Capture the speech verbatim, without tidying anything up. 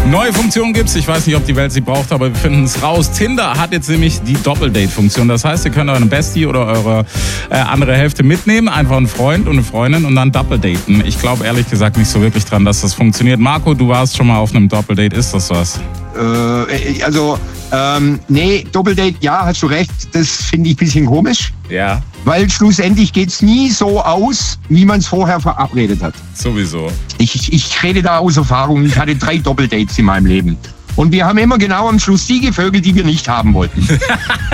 Neue Funktion gibt's. Ich weiß nicht, ob die Welt sie braucht, aber wir finden es raus. Tinder hat jetzt nämlich die Doppeldate-Funktion. Das heißt, ihr könnt euren Bestie oder eure äh, andere Hälfte mitnehmen, einfach einen Freund und eine Freundin und dann doppeldaten. Ich glaube ehrlich gesagt nicht so wirklich dran, dass das funktioniert. Marco, du warst schon mal auf einem Doppeldate. Ist das was? Äh, also, ähm, nee, Doppeldate, ja, hast du recht. Das finde ich ein bisschen komisch. Ja. Weil schlussendlich geht's nie so aus, wie man es vorher verabredet hat. Sowieso. Ich, ich, ich rede da aus Erfahrung. Ich hatte drei Doppeldates in meinem Leben. Und wir haben immer genau am Schluss die gevögelt, die wir nicht haben wollten.